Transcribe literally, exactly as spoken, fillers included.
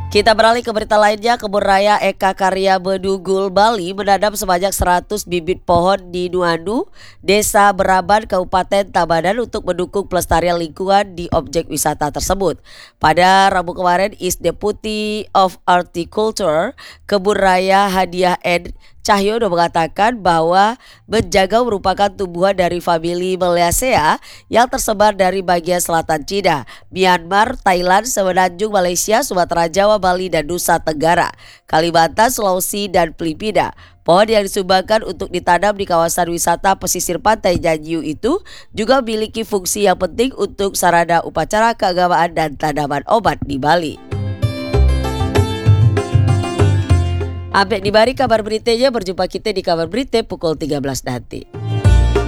Kita beralih ke berita lainnya. Kebun Raya Eka Karya Bedugul, Bali menanam sebanyak seratus bibit pohon di Nuanu, Desa Beraban, Kabupaten Tabanan untuk mendukung pelestarian lingkungan di objek wisata tersebut. Pada Rabu kemarin, Is Deputy of Horticulture Kebun Raya Hadiah N. Cahyono mengatakan bahwa benjaga merupakan tumbuhan dari famili Meliaceae yang tersebar dari bagian selatan Cina, Myanmar, Thailand, Semenanjung Malaysia, Sumatera, Jawa, Bali, dan Nusa Tenggara, Kalimantan, Sulawesi, dan Filipina. Pohon yang disumbangkan untuk ditanam di kawasan wisata pesisir pantai Janjiu itu juga memiliki fungsi yang penting untuk sarana upacara keagamaan dan tanaman obat di Bali. Update di Bari kabar beritanya, berjumpa kita di kabar berita pukul tiga belas nanti.